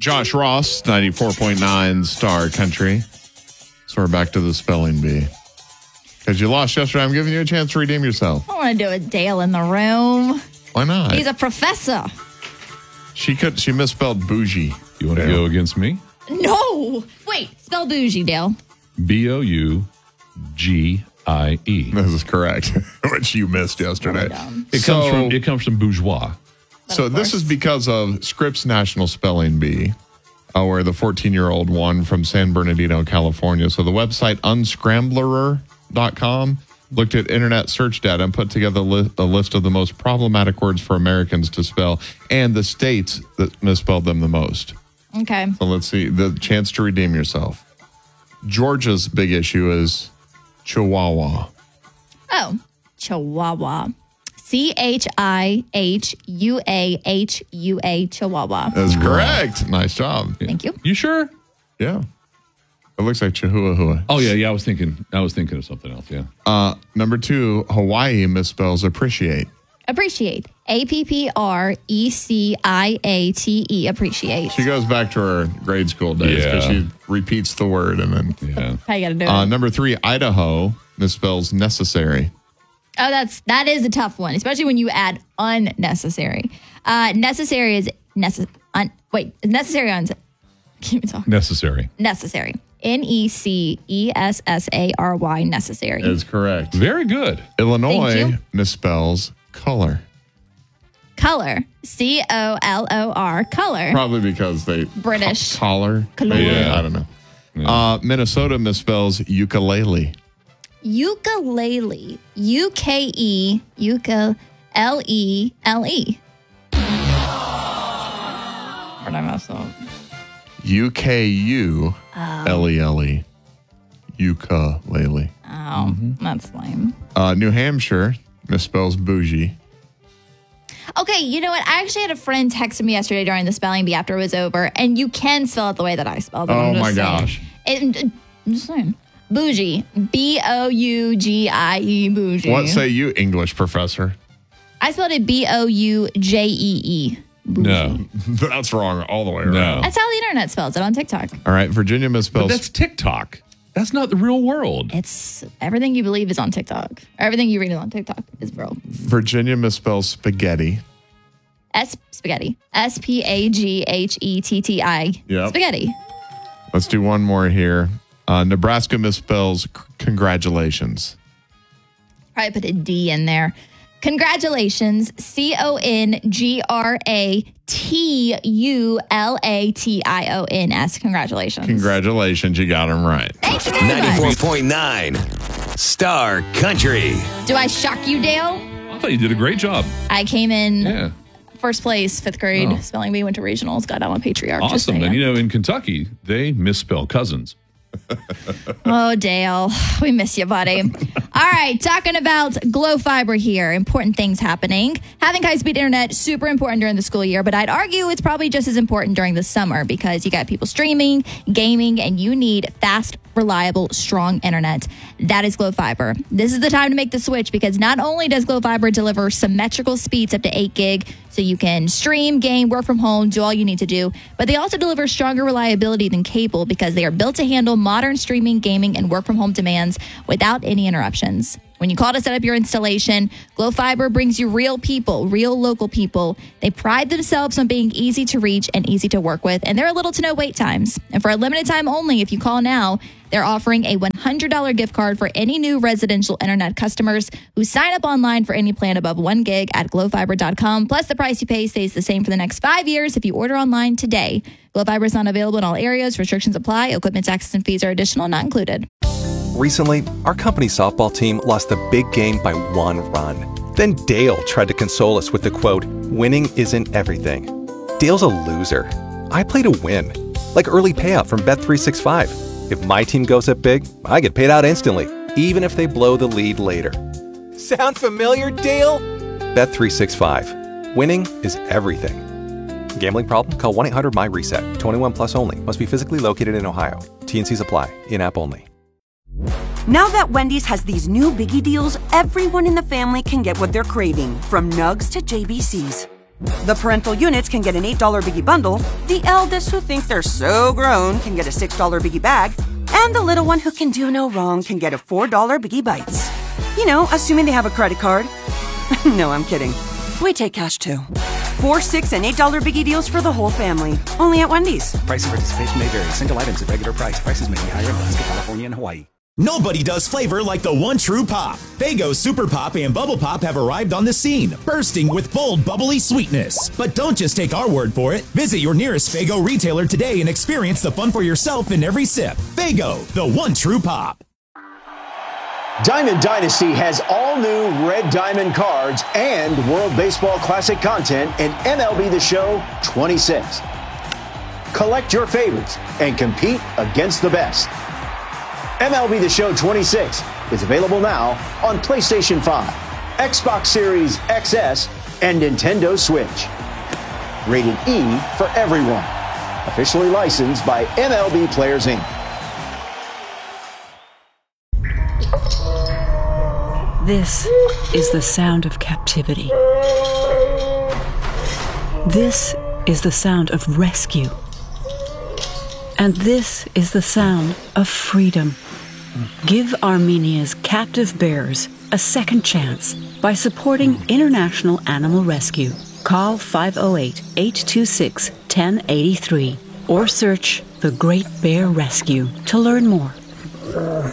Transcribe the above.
Josh Ross, 94.9 Star Country. So we're back to the spelling bee. Because you lost yesterday, I'm giving you a chance to redeem yourself. I want to do it, Dale, in the room. Why not? He's a professor. She misspelled bougie. You want to go against me? No. Wait, spell bougie, Dale. Bougie. This is correct, which you missed yesterday. It comes from bourgeois. So this is because of Scripps National Spelling Bee, where the 14-year-old won from San Bernardino, California. So the website unscrambler.com looked at internet search data and put together a list of the most problematic words for Americans to spell and the states that misspelled them the most. Okay. So let's see. The chance to redeem yourself. Georgia's big issue is Chihuahua. Oh, Chihuahua. CHIHUAHUA, Chihuahua. That's correct. Nice job. Yeah. Thank you. You sure? Yeah. It looks like Chihuahua. Oh, yeah. I was thinking of something else, yeah. Number 2, Hawaii misspells appreciate. Appreciate. APPRECIATE. Appreciate. She goes back to her grade school days because she repeats the word and then. Yeah. How you got to do it? Number 3, Idaho misspells necessary. Oh, that is a tough one, especially when you add unnecessary. Necessary is necessary on. Keep me talking. Necessary. Necessary. NECESSARY. Necessary. Is correct. Very good. Illinois misspells color. Color. COLOR. Color. Probably because they British. Collar. Color. Yeah. I don't know. Yeah. Minnesota misspells ukulele. Ukulele. UKE. UKLELE. Where'd I mess up? UKULELE. Ukulele. Oh, that's lame. New Hampshire misspells bougie. Okay, you know what? I actually had a friend text me yesterday during the spelling bee after it was over, and you can spell it the way that I spelled it. Oh my gosh. I'm just saying. Bougie. BOUGIE. Bougie. What say you, English professor? I spelled it BOUJEE. No. That's wrong all the way around. No. That's how the internet spells it on TikTok. All right, Virginia But misspells. that's TikTok. That's not the real world. It's everything you believe is on TikTok. Everything you read is on TikTok is real. Virginia misspells spaghetti. Spaghetti. SPAGHETTI. Yep. Spaghetti. Let's do one more here. Nebraska misspells congratulations. Probably put a D in there. Congratulations. CONGRATULATIONS. Congratulations. Congratulations. You got them right. Thank you very much. 94.9 Star Country. Do I shock you, Dale? I thought you did a great job. I came in Yeah. first place, 5th grade. Oh. Spelling bee, went to regionals, got out on Patriarch. just Awesome. saying. And in Kentucky, they misspell cousins. Oh, Dale, we miss you, buddy. All right, talking about Glow Fiber here. Important things happening. Having high-speed internet, super important during the school year, but I'd argue it's probably just as important during the summer because you got people streaming, gaming, and you need fast, reliable, strong internet. That is Glow Fiber. This is the time to make the switch because not only does Glow Fiber deliver symmetrical speeds up to 8 gig, so you can stream, game, work from home, do all you need to do, but they also deliver stronger reliability than cable because they are built to handle modern streaming, gaming, and work from home demands without any interruptions. When you call to set up your installation, Glow Fiber brings you real people, real local people. They pride themselves on being easy to reach and easy to work with, and there are little to no wait times. And for a limited time only, if you call now, they're offering a $100 gift card for any new residential internet customers who sign up online for any plan above 1 gig at glowfiber.com. Plus, the price you pay stays the same for the next 5 years if you order online today. Glow Fiber is not available in all areas. Restrictions apply. Equipment taxes and fees are additional, not included. Recently, our company softball team lost the big game by 1 run. Then Dale tried to console us with the quote, "Winning isn't everything." Dale's a loser. I play to win, like early payout from Bet365. If my team goes up big, I get paid out instantly, even if they blow the lead later. Sound familiar, Dale? Bet365. Winning is everything. Gambling problem? Call 1-800-MY-RESET. 21 plus only. Must be physically located in Ohio. T&Cs apply. In-app only. Now that Wendy's has these new biggie deals, everyone in the family can get what they're craving, from nugs to JBCs. The parental units can get an $8 Biggie bundle, the eldest who think they're so grown can get a $6 Biggie bag, and the little one who can do no wrong can get a $4 Biggie Bites. You know, assuming they have a credit card. No, I'm kidding. We take cash too. $4, $6, and $8 Biggie deals for the whole family. Only at Wendy's. Price and participation may vary. Single items at regular price. Prices may be higher in Alaska, California, and Hawaii. Nobody does flavor like the one true pop. Faygo Super Pop and Bubble Pop have arrived on the scene, bursting with bold, bubbly sweetness. But don't just take our word for it. Visit your nearest Faygo retailer today and experience the fun for yourself in every sip. Faygo, the one true pop. Diamond Dynasty has all new Red Diamond cards and World Baseball Classic content in MLB The Show 26. Collect your favorites and compete against the best. MLB The Show 26 is available now on PlayStation 5, Xbox Series XS, and Nintendo Switch. Rated E for everyone. Officially licensed by MLB Players Inc. This is the sound of captivity. This is the sound of rescue. And this is the sound of freedom. Give Armenia's captive bears a second chance by supporting International Animal Rescue. Call 508-826-1083 or search The Great Bear Rescue to learn more.